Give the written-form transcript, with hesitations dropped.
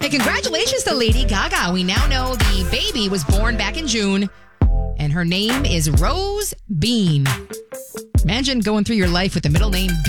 Hey, congratulations to Lady Gaga. We now know the baby was born back in June, and her name is Rose Bean. Imagine going through your life with the middle name